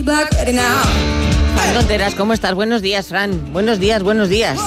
Fran Tonteras, ¿cómo estás? Buenos días, Fran. Buenos días. Bueno,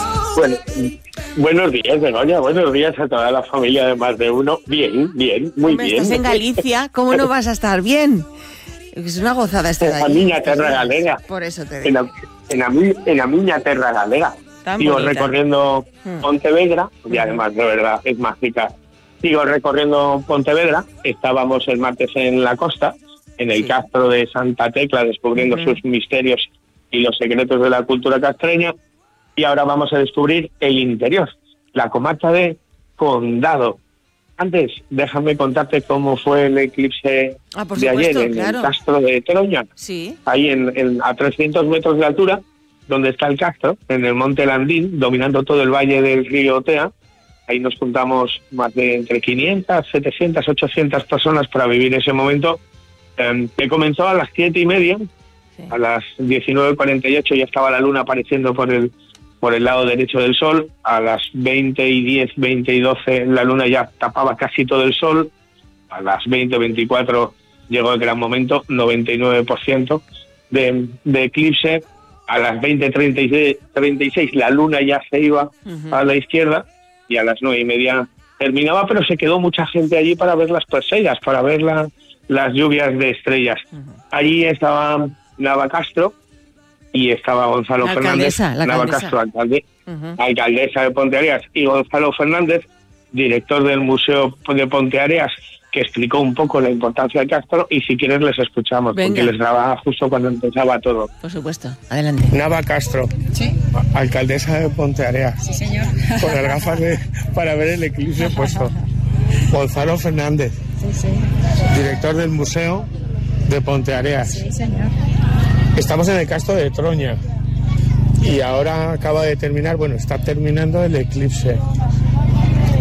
buenos días, Begoña. Buenos días a toda la familia de Más de Uno. Bien, muy Hombre, bien. Estás en Galicia, ¿cómo no vas a estar bien? Es una gozada estar En la allí. miña terra galega. Por eso te digo. En la miña terra galega. Tan Sigo bonita. recorriendo Pontevedra, y además, de verdad, es mágica. Sigo recorriendo Pontevedra. Estábamos el martes en la costa, en el castro de Santa Tecla, descubriendo sus misterios y los secretos de la cultura castreña. Y ahora vamos a descubrir el interior, la comarca de Condado. Antes, déjame contarte cómo fue el eclipse Por de supuesto, ayer en claro. el castro de Troña. Sí. Ahí a 300 metros de altura, donde está el castro, en el monte Landín, dominando todo el valle del río Tea. Ahí nos juntamos más de entre 500, 700, 800 personas para vivir ese momento, que comenzó a las 7:30. Sí. A las 19:48 ya estaba la luna apareciendo por el lado derecho del sol. A las 20:10, 20:12 la luna ya tapaba casi todo el sol. A las 20:24 llegó el gran momento, 99% de eclipse. A las 20:36 la luna ya se iba a la izquierda y a las 9:30 terminaba, pero se quedó mucha gente allí para ver las Perseidas, para ver las lluvias de estrellas. Allí estaba Nava Castro y estaba Gonzalo Fernández. Nava Castro, alcaldesa de Ponteareas, y Gonzalo Fernández, director del Museo de Ponteareas, que explicó un poco la importancia del castro, y si quieres les escuchamos. Venga. Porque les grababa justo cuando empezaba todo. Por supuesto, adelante. Nava Castro, ¿sí? Alcaldesa de Ponteareas. Sí, señor. Con las gafas para ver el eclipse puesto. Gonzalo Fernández, sí. Director del Museo de Ponteareas. Sí, señor. Estamos en el castro de Troña y ahora acaba de terminar, está terminando el eclipse.